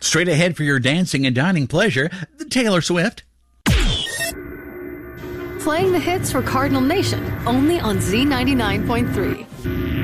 Straight ahead for your dancing and dining pleasure, Taylor Swift. Playing the hits for Cardinal Nation, only on Z99.3.